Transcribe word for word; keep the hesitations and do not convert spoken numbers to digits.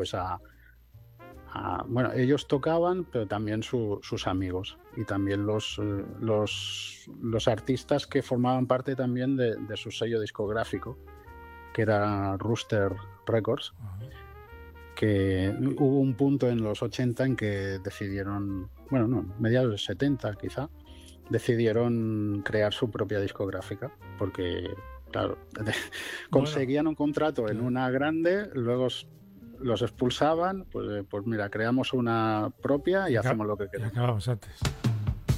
pues a, a bueno, ellos tocaban, pero también su, sus amigos y también los, eh, los, los artistas que formaban parte también de, de su sello discográfico, que era Rooster Records, Ajá. que hubo un punto en los ochenta en que decidieron, bueno, no, mediados de setenta quizá, decidieron crear su propia discográfica, porque, claro, conseguían Bueno, un contrato en claro. una grande, luego s- los expulsaban, pues, eh, pues mira, creamos una propia y Y aca- hacemos lo que y queremos. acabamos antes.